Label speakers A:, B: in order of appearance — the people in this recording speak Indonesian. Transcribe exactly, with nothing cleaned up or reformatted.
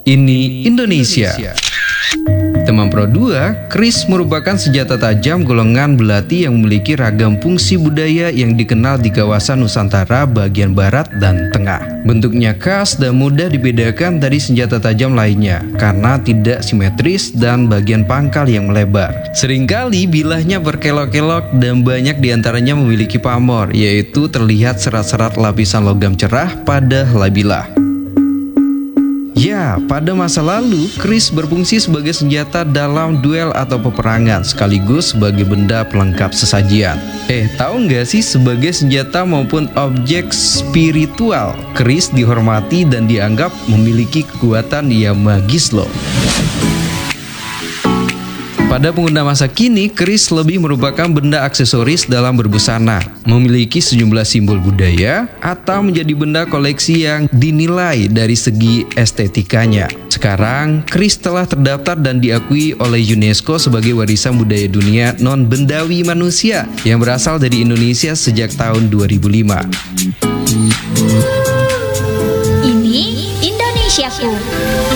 A: Ini Indonesia. Teman Pro dua, keris merupakan senjata tajam golongan belati yang memiliki ragam fungsi budaya yang dikenal di kawasan Nusantara bagian barat dan tengah. Bentuknya khas dan mudah dibedakan dari senjata tajam lainnya karena tidak simetris dan bagian pangkal yang melebar. Seringkali bilahnya berkelok-kelok dan banyak diantaranya memiliki pamor, yaitu terlihat serat-serat lapisan logam cerah pada helai bilah. Ya, pada masa lalu, keris berfungsi sebagai senjata dalam duel atau peperangan, sekaligus sebagai benda pelengkap sesajian. Eh, tahu nggak sih, sebagai senjata maupun objek spiritual, keris dihormati dan dianggap memiliki kekuatan yang magis loh. Pada pengguna masa kini, keris lebih merupakan benda aksesoris dalam berbusana, memiliki sejumlah simbol budaya, atau menjadi benda koleksi yang dinilai dari segi estetikanya. Sekarang, keris telah terdaftar dan diakui oleh UNESCO sebagai warisan budaya dunia non-bendawi manusia yang berasal dari Indonesia sejak tahun dua ribu lima.
B: Ini Indonesiaku.